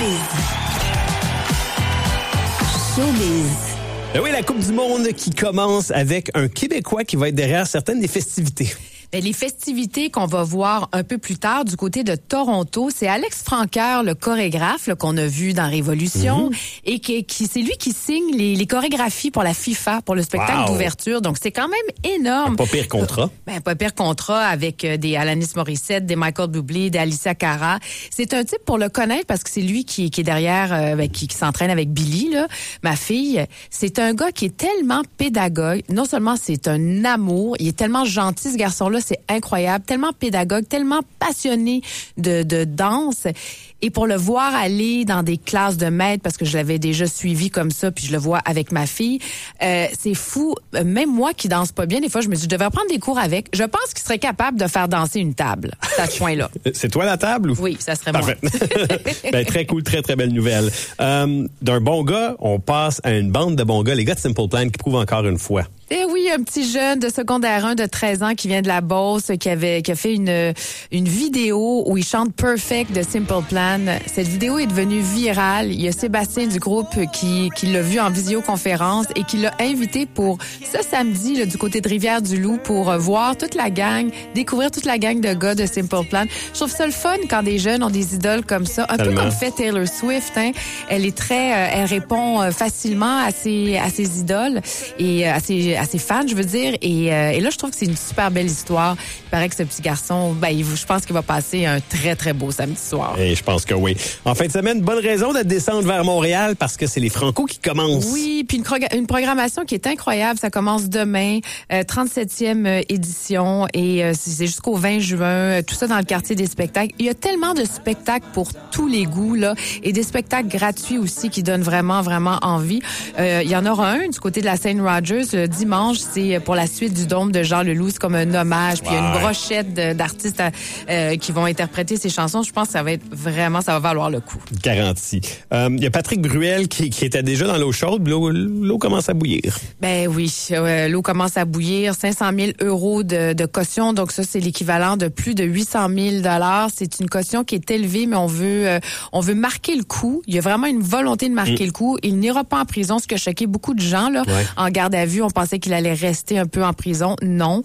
Oui, la Coupe du Monde qui commence avec un Québécois qui va être derrière certaines des festivités. Les festivités qu'on va voir un peu plus tard du côté de Toronto, c'est Alex Franqueur, le chorégraphe là, qu'on a vu dans Révolution, et qui c'est lui qui signe les chorégraphies pour la FIFA, pour le spectacle d'ouverture. Donc, c'est quand même énorme. Pas pire contrat. Pas pire contrat avec des Alanis Morissette, des Michael Bublé, des Alicia Cara. C'est un type pour le connaître parce que c'est lui qui est derrière, qui s'entraîne avec Billy, là, ma fille. C'est un gars qui est tellement pédagogue. Non seulement c'est un amour, il est tellement gentil, ce garçon-là. C'est incroyable, tellement pédagogue, tellement passionné de danse. Et pour le voir aller dans des classes de maître, parce que je l'avais déjà suivi comme ça, puis je le vois avec ma fille, c'est fou. Même moi qui danse pas bien, des fois, je me dis, je devrais prendre des cours avec. Je pense qu'il serait capable de faire danser une table, à ce point-là. C'est toi la table? Ou? Oui, ça serait parfait. Moi. Très cool, très, très belle nouvelle. D'un bon gars, on passe à une bande de bons gars, les gars de Simple Plan, qui prouvent encore une fois. Eh oui, un petit jeune de secondaire 1 de 13 ans qui vient de la Beauce, qui a fait une vidéo où il chante Perfect de Simple Plan. Cette vidéo est devenue virale. Il y a Sébastien du groupe qui l'a vu en visioconférence et qui l'a invité pour ce samedi là, du côté de Rivière-du-Loup pour voir toute la gang, découvrir toute la gang de gars de Simple Plan. Je trouve ça le fun quand des jeunes ont des idoles comme ça, un peu comme fait Taylor Swift. Hein. Elle est elle répond facilement à ses idoles et à ses fans, je veux dire. Et là, je trouve que c'est une super belle histoire. Il paraît que ce petit garçon, je pense qu'il va passer un très, très beau samedi soir. Et je pense que oui. En fin de semaine, bonne raison de descendre vers Montréal parce que c'est les Franco qui commencent. Oui, puis une programmation qui est incroyable. Ça commence demain, 37e édition et c'est jusqu'au 20 juin. Tout ça dans le quartier des spectacles. Il y a tellement de spectacles pour tous les goûts, là, et des spectacles gratuits aussi qui donnent vraiment, vraiment envie. Il y en aura un du côté de la Saint-Rogers le dimanche. C'est pour la suite du Dôme de Jean Leloup. C'est comme un hommage. Puis il y a une brochette d'artistes qui vont interpréter ces chansons. Je pense que ça va valoir le coup. Garanti. Il y a Patrick Bruel qui était déjà dans l'eau chaude. L'eau commence à bouillir. Ben oui, l'eau commence à bouillir. 500 000 € de caution. Donc ça, c'est l'équivalent de plus de 800 000 $. C'est une caution qui est élevée, mais on veut marquer le coup. Il y a vraiment une volonté de marquer le coup. Il n'ira pas en prison, ce qui a choqué beaucoup de gens là. En garde à vue. On pensait qu'il allait rester un peu en prison. Non.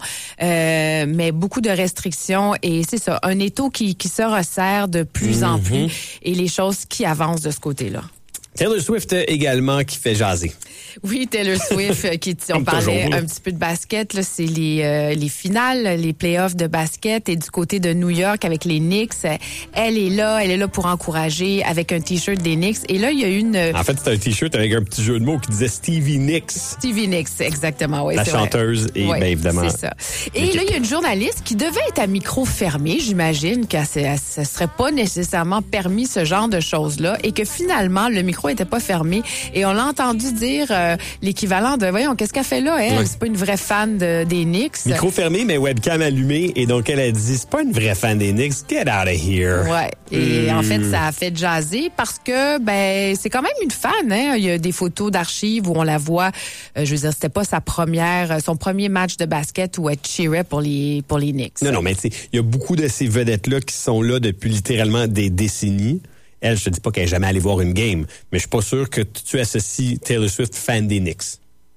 Mais beaucoup de restrictions. Et c'est ça, un étau qui se resserre de plus en plus. Et les choses qui avancent de ce côté-là. Taylor Swift également qui fait jaser. Oui, Taylor Swift, on parlait un petit peu de basket, là, c'est les finales, les playoffs de basket et du côté de New York avec les Knicks. Elle est là pour encourager avec un t-shirt des Knicks. Et là, il y a une... En fait, c'est un t-shirt avec un petit jeu de mots qui disait Stevie Nicks. Stevie Nicks, exactement, oui. La chanteuse et bien évidemment... C'est ça. Et là, il y a une journaliste qui devait être à micro fermé, j'imagine que ça serait pas nécessairement permis ce genre de choses-là et que finalement, le micro était pas fermé et on l'a entendu dire l'équivalent de voyons qu'est-ce qu'elle fait là elle c'est pas une vraie fan des Knicks. Micro fermé mais webcam allumée et donc elle a dit c'est pas une vraie fan des Knicks, get out of here. Ouais, et en fait ça a fait jaser parce que c'est quand même une fan hein, il y a des photos d'archives où on la voit je veux dire c'était pas son premier match de basket où elle cheerait pour les Knicks. Non mais tu sais il y a beaucoup de ces vedettes là qui sont là depuis littéralement des décennies. Elle, je te dis pas qu'elle est jamais allée voir une game, mais je suis pas sûr que tu associes Taylor Swift fan des Knicks.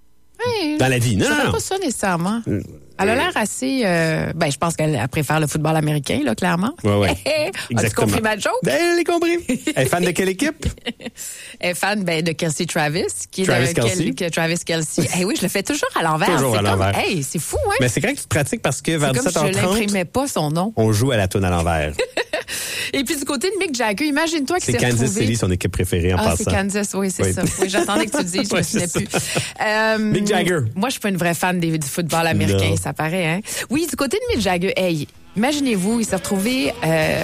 Oui, dans la vie. Non. pas ça nécessairement. Elle a l'air assez... je pense qu'elle préfère le football américain, là, clairement. Oui. As-tu compris ma joke? Elle l'ai compris. Elle est fan de quelle équipe? Elle est fan de Kelsey Travis. Travis Kelce. Hey, oui, je le fais toujours à l'envers. Hey, c'est fou, hein? Mais c'est quand même que tu pratiques parce que vers 17h30... C'est comme je l'imprimais pas son nom. On joue à la toune à l'envers. Et puis du côté de Mick Jagger, imagine-toi qu'il s'est retrouvé... C'est Kansas City, son équipe préférée en passant. C'est Kansas, oui, c'est ça. Oui, j'attendais que tu le dises, je me souvenais plus. Mick Jagger. Moi, je suis pas une vraie fan du football américain, ça paraît, hein? Oui, du côté de Mick Jagger, hey, imaginez-vous, il s'est retrouvé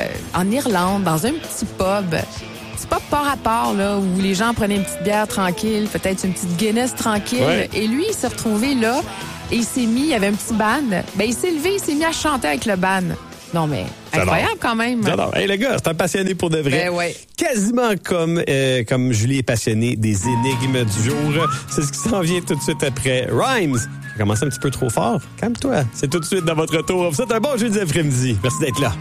en Irlande, dans un petit pub. C'est pas par rapport, là, où les gens prenaient une petite bière tranquille, peut-être une petite Guinness tranquille. Ouais. Et lui, il s'est retrouvé là, et il y avait un petit band. Il s'est levé, il s'est mis à chanter avec le band. Non, mais incroyable quand même. J'adore. Hey, le gars, c'est un passionné pour de vrai. Ouais. Quasiment comme Julie est passionnée des énigmes du jour. C'est ce qui s'en vient tout de suite après. Rhymes. Ça commence un petit peu trop fort. Calme-toi. C'est tout de suite dans votre retour. Vous êtes un bon jeudi après-midi. Merci d'être là.